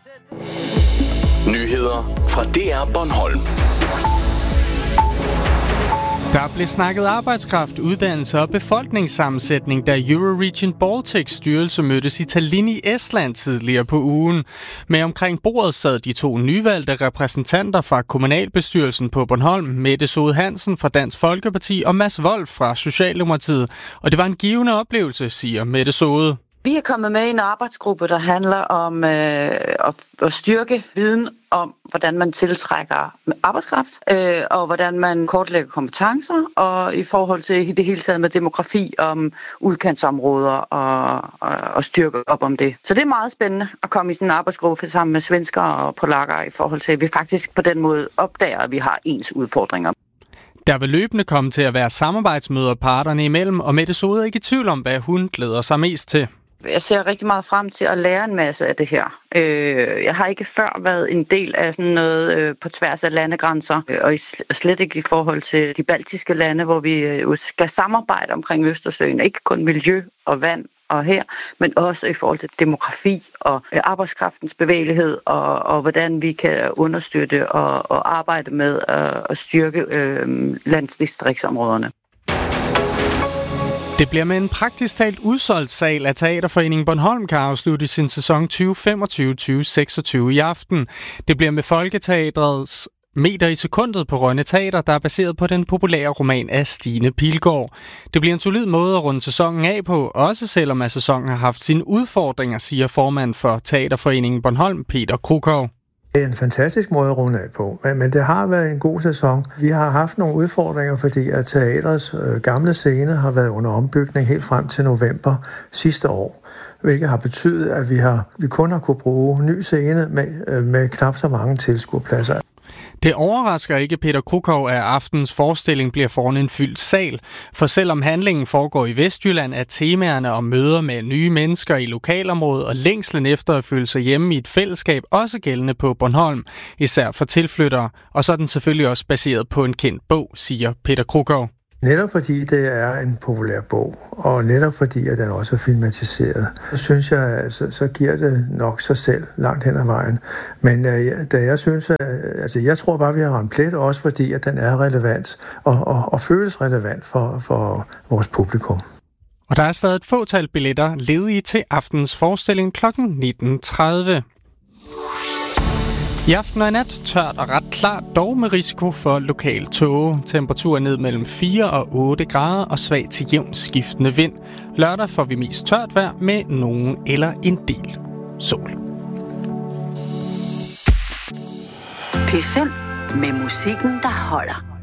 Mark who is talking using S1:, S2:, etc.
S1: Nyheder fra DR Bornholm.
S2: Der blev snakket arbejdskraft, uddannelse og befolkningssammensætning, da Euroregion Baltics styrelse mødtes i Tallinn i Estland tidligere på ugen. Med omkring bordet sad de to nyvalgte repræsentanter fra kommunalbestyrelsen på Bornholm, Mette Sode Hansen fra Dansk Folkeparti og Mads Wolf fra Socialdemokratiet. Og det var en givende oplevelse, siger Mette Sode.
S3: Vi er kommet med i en arbejdsgruppe, der handler om at styrke viden om, hvordan man tiltrækker arbejdskraft, og hvordan man kortlægger kompetencer, og i forhold til det hele taget med demografi om udkantsområder og styrke op om det. Så det er meget spændende at komme i sådan en arbejdsgruppe sammen med svenskere og polakker i forhold til, at vi faktisk på den måde opdager, at vi har ens udfordringer.
S2: Der vil løbende komme til at være samarbejdsmøder parterne imellem, og Mette Sode er ikke i tvivl om, hvad hun glæder sig mest til.
S3: Jeg ser rigtig meget frem til at lære en masse af det her. Jeg har ikke før været en del af sådan noget på tværs af landegrænser, og slet ikke i forhold til de baltiske lande, hvor vi skal samarbejde omkring Østersøen. Ikke kun miljø og vand og her, men også i forhold til demografi og arbejdskraftens bevægelighed, og hvordan vi kan understøtte og arbejde med at styrke landdistriktsområderne.
S2: Det bliver med en praktisk talt udsolgt sal, at Teaterforeningen Bornholm kan afslutte sin sæson 2025-2026 i aften. Det bliver med Folketeatrets Meter i sekundet på Rønne Teater, der er baseret på den populære roman af Stine Pilgaard. Det bliver en solid måde at runde sæsonen af på, også selvom at sæsonen har haft sine udfordringer, siger formand for Teaterforeningen Bornholm, Peter Krukov.
S4: Det er en fantastisk måde at runde af på, men det har været en god sæson. Vi har haft nogle udfordringer, fordi at teatrets gamle scene har været under ombygning helt frem til november sidste år, hvilket har betydet, at vi kun har kunne bruge ny scene med knap så mange tilskuerpladser.
S2: Det overrasker ikke Peter Krukov, at aftens forestilling bliver foran en fyldt sal. For selvom handlingen foregår i Vestjylland, er temaerne om møder med nye mennesker i lokalområdet og længslen efter at føle sig hjemme i et fællesskab også gældende på Bornholm, især for tilflyttere. Og så er den selvfølgelig også baseret på en kendt bog, siger Peter Krukov.
S4: Netop fordi det er en populær bog, og netop fordi at den også er filmatiseret, så synes jeg, så giver det nok sig selv langt hen ad vejen. Men jeg synes, jeg tror bare, vi har ramt plet, også fordi at den er relevant og føles relevant for vores publikum.
S2: Og der er stadig et fåtal billetter ledige til aftens forestilling kl. 19.30. I aften og i nat tørt og ret klart, dog med risiko for lokal tåge. Temperaturen ned mellem 4 og 8 grader og svag til jævn skiftende vind. Lørdag får vi mest tørt vejr med nogen eller en del sol.
S5: P5 med musikken, der holder.